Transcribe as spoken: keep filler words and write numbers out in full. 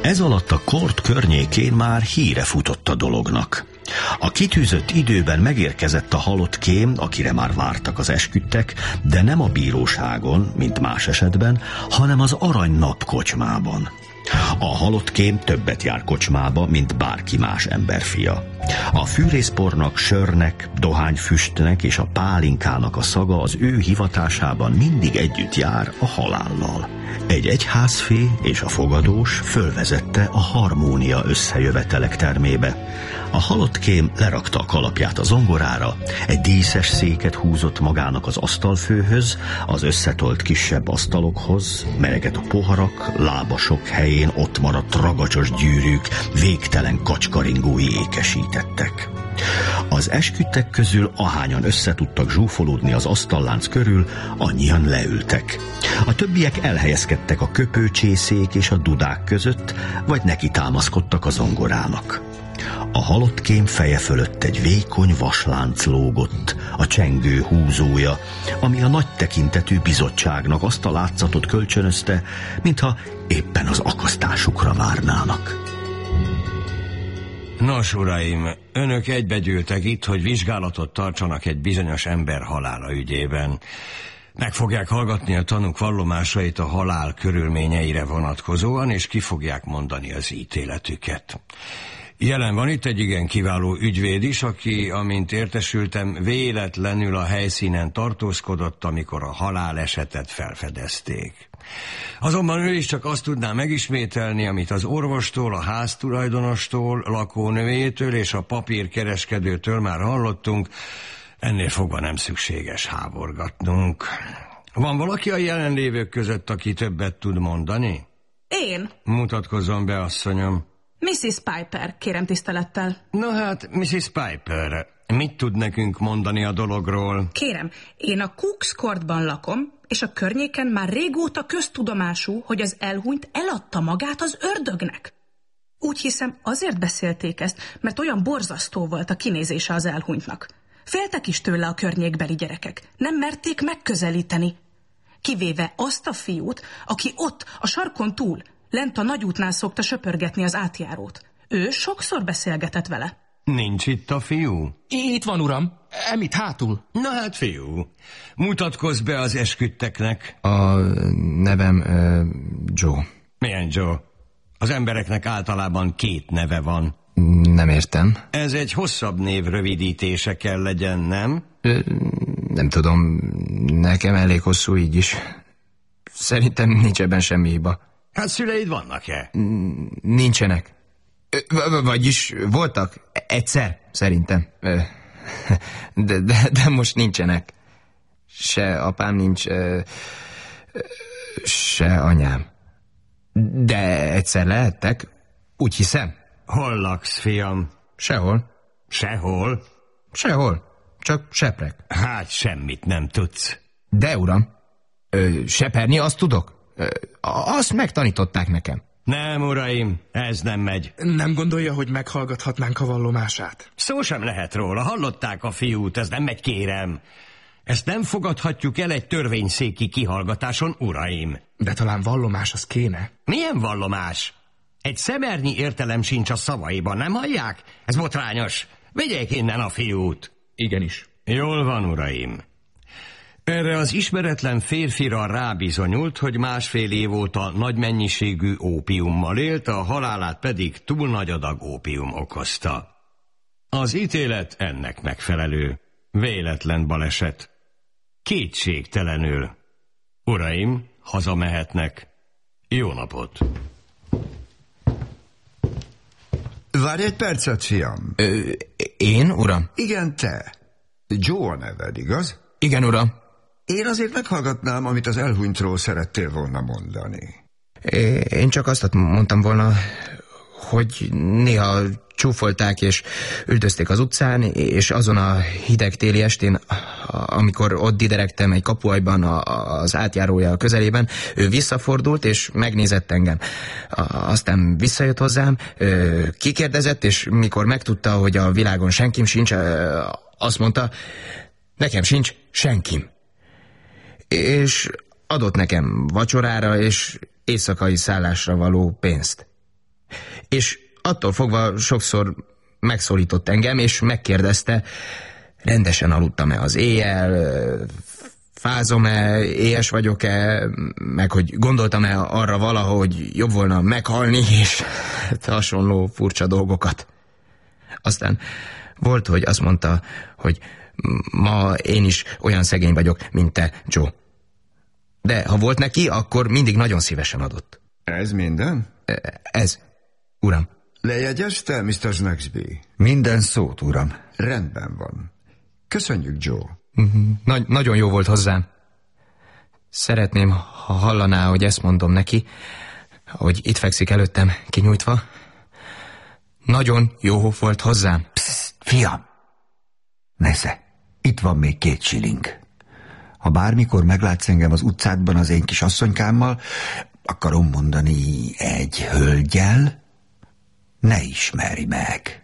Ez alatt a kort környékén már híre futott a dolognak. A kitűzött időben megérkezett a halott kém, akire már vártak az esküdtek, de nem a bíróságon, mint más esetben, hanem az Arany Nap kocsmában. A halott kém többet jár kocsmába, mint bárki más emberfia. A fűrészpornak, sörnek, dohányfüstnek és a pálinkának a szaga az ő hivatásában mindig együtt jár a halállal. Egy egyházfé és a fogadós fölvezette a harmónia összejövetelek termébe. A halott kém lerakta a kalapját a zongorára, egy díszes széket húzott magának az asztalfőhöz, az összetolt kisebb asztalokhoz, melyeket a poharak, lábasok helyén ott maradt ragacsos gyűrűk végtelen kacskaringói ékesítettek. Az esküdtek közül ahányan összetudtak zsúfolódni az asztallánc körül, annyian leültek. A többiek elhelyezkedtek a köpőcsészék és a dudák között, vagy neki támaszkodtak a zongorának. A halott kém feje fölött egy vékony vaslánc lógott, a csengő húzója, ami a nagy tekintetű bizottságnak azt a látszatot kölcsönözte, mintha éppen az akasztásukra várnának. Nos, uraim, önök egybegyűltek itt, hogy vizsgálatot tartsanak egy bizonyos ember halála ügyében. Meg fogják hallgatni a tanúk vallomásait a halál körülményeire vonatkozóan, és ki fogják mondani az ítéletüket. Jelen van itt egy igen kiváló ügyvéd is, aki, amint értesültem, véletlenül a helyszínen tartózkodott, amikor a halálesetet felfedezték. Azonban ő is csak azt tudná megismételni, amit az orvostól, a háztulajdonostól, lakónőjétől és a papírkereskedőtől már hallottunk, ennél fogva nem szükséges háborgatnunk. Van valaki a jelenlévők között, aki többet tud mondani? Én. Mutatkozzon be, asszonyom. miszisz Piper, kérem tisztelettel. No hát, miszisz Piper, mit tud nekünk mondani a dologról? Kérem, én a Cook's Courtban lakom, és a környéken már régóta köztudomású, hogy az elhunyt eladta magát az ördögnek. Úgy hiszem, azért beszélték ezt, mert olyan borzasztó volt a kinézése az elhunytnak. Féltek is tőle a környékbeli gyerekek. Nem merték megközelíteni. Kivéve azt a fiút, aki ott, a sarkon túl, lent a nagyútnál szokta söpörgetni az átjárót. Ő sokszor beszélgetett vele. Nincs itt a fiú? Itt van, uram. Emit hátul. Na hát, fiú, mutatkozz be az esküdteknek. A nevem uh, Joe. Milyen Joe? Az embereknek általában két neve van. Nem értem. Ez egy hosszabb név rövidítése kell legyen, nem? Ö, nem tudom, nekem elég hosszú így is. Szerintem nincs ebben semmi hiba. Hát szüleid vannak-e? Nincsenek. V- vagyis voltak egyszer, szerintem. De, de, de most nincsenek. Se apám nincs, se anyám. De egyszer lehettek, úgy hiszem. Hol laksz, fiam? Sehol. Sehol? Sehol. Csak seprek. Hát semmit nem tudsz. De, uram, ö, seperni azt tudok. Ö, azt megtanították nekem. Nem, uraim, ez nem megy. Nem gondolja, hogy meghallgathatnánk a vallomását? Szó sem lehet róla, hallották a fiút, ez nem megy, kérem. Ezt nem fogadhatjuk el egy törvényszéki kihallgatáson, uraim. De talán vallomás az kéne. Milyen vallomás? Egy szemernyi értelem sincs a szavaiban, nem hallják? Ez botrányos. Vigyék innen a fiút. Igenis. Jól van, uraim. Erre az ismeretlen férfira rábizonyult, hogy másfél év óta nagy mennyiségű ópiummal élt, a halálát pedig túl nagy adag ópium okozta. Az ítélet ennek megfelelő. Véletlen baleset. Kétségtelenül. Uraim, hazamehetnek. Jó napot! Várj egy percet, fiam. Ö, én, uram? Igen, te. Joe a neved, igaz? Igen, uram. Én azért meghallgatnám, amit az elhunytról szerettél volna mondani. Én csak azt mondtam volna, hogy néha csúfolták és üldözték az utcán, és azon a hideg téli estén, amikor ott dideregtem egy kapuajban az átjárója közelében, ő visszafordult és megnézett engem. Aztán visszajött hozzám, kikérdezett, és mikor megtudta, hogy a világon senkim sincs, azt mondta, nekem sincs senkim. És adott nekem vacsorára és éjszakai szállásra való pénzt. És attól fogva sokszor megszólított engem, és megkérdezte, rendesen aludtam-e az éjjel, fázom-e, éhes vagyok-e, meg hogy gondoltam-e arra valahogy jobb volna meghalni, és hasonló furcsa dolgokat. Aztán volt, hogy azt mondta, hogy ma én is olyan szegény vagyok, mint te, Joe. De ha volt neki, akkor mindig nagyon szívesen adott. Ez minden? Ez, uram. Lejegyezte, miszter Snagsby? Minden szót, uram. Rendben van. Köszönjük, Joe. Nagy, nagyon jó volt hozzám. Szeretném, ha hallaná, hogy ezt mondom neki, hogy itt fekszik előttem, kinyújtva. Nagyon jó volt hozzám. Psst, fiam! Nesze, itt van még két shilling. Ha bármikor meglátsz engem az utcádban az én kis asszonykámmal, akarom mondani egy hölgyel, ne ismerj meg.